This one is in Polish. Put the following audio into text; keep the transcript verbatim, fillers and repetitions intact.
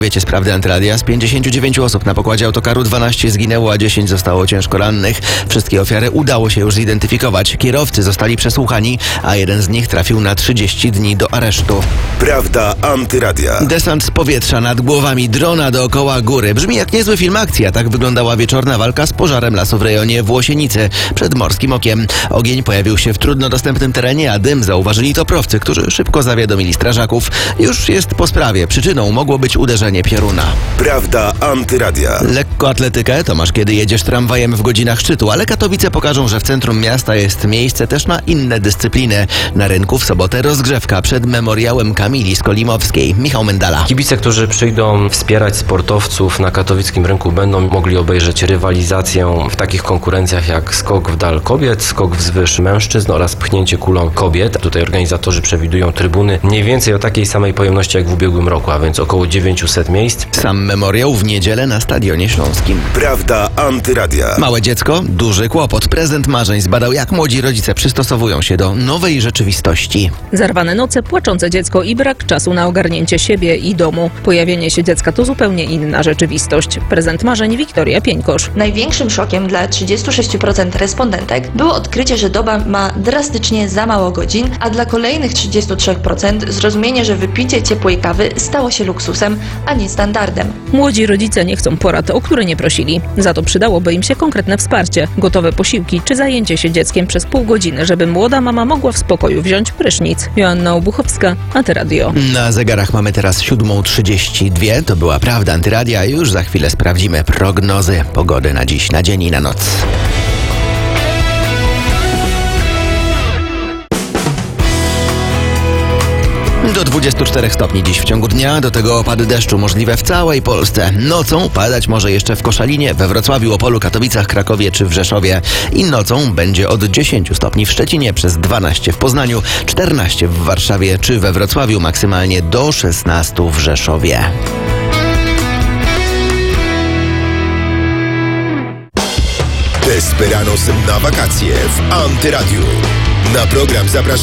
Wiecie, z prawdy Antyradia, z pięćdziesięciu dziewięciu osób na pokładzie autokaru dwanaście zginęło, a dziesięć zostało ciężko rannych. Wszystkie ofiary udało się już zidentyfikować. Kierowcy zostali przesłuchani, a jeden z nich trafił na trzydzieści dni do aresztu. Prawda Antyradia. Desant z powietrza nad głowami, drona dookoła góry. Brzmi jak niezły film akcji, a tak wyglądała wieczorna walka z pożarem lasu w rejonie Włosienicy przed Morskim Okiem. Ogień pojawił się w trudno dostępnym terenie, a dym zauważyli toprowcy, którzy szybko zawiadomili strażaków. Już jest po sprawie. Przyczyną mogło być uderzenie pioruna. Prawda Antyradia. Lekkoatletykę to masz, kiedy jedziesz tramwajem w godzinach szczytu, ale Katowice pokażą, że w centrum miasta jest miejsce też na inne dyscypliny. Na rynku w sobotę rozgrzewka przed memoriałem Kamili Skolimowskiej. Michał Mendala. Kibice, którzy przyjdą wspierać sportowców na katowickim rynku, będą mogli obejrzeć rywalizację w takich konkurencjach jak skok w dal kobiet, skok wzwyż mężczyzn oraz pchnięcie kulą kobiet. Tutaj organizatorzy przewidują trybuny mniej więcej o takiej samej pojemności jak w ubiegłym roku, a więc około dziewięćset miejsc. Sam memoriał w niedzielę na Stadionie Śląskim. Prawda Antyradia. Małe dziecko, duży kłopot. Prezent marzeń zbadał, jak młodzi rodzice przystosowują się do nowej rzeczywistości. Zarwane noce, płaczące dziecko i brak czasu na ogarnięcie siebie i domu. Pojawienie się dziecka to zupełnie inna rzeczywistość. Prezent marzeń Wiktoria Pieńkosz. Największym szokiem dla trzydziestu sześciu procent respondentek było odkrycie, że doba ma drastycznie za mało godzin, a dla kolejnych trzydziestu trzech procent zrozumienie, że wypicie ciepłej kawy stało się luksusem, a nie standardem. Młodzi rodzice nie chcą porad, o które nie prosili. Za to przydałoby im się konkretne wsparcie, gotowe posiłki czy zajęcie się dzieckiem przez pół godziny, żeby młoda mama mogła w spokoju wziąć prysznic. Joanna Obuchowska, Antyradio. Na zegarach mamy teraz siódma trzydzieści dwa. To była Prawda Antyradia. Już za chwilę sprawdzimy prognozy pogody na dziś, na dzień i na noc. Do dwudziestu czterech stopni dziś w ciągu dnia, do tego opady deszczu możliwe w całej Polsce. Nocą padać może jeszcze w Koszalinie, we Wrocławiu, Opolu, Katowicach, Krakowie czy w Rzeszowie. I nocą będzie od dziesięciu stopni w Szczecinie, przez dwanaście w Poznaniu, czternaście w Warszawie czy we Wrocławiu, maksymalnie do szesnastu w Rzeszowie. Desperados na wakacje w Antyradiu. Na program zapraszam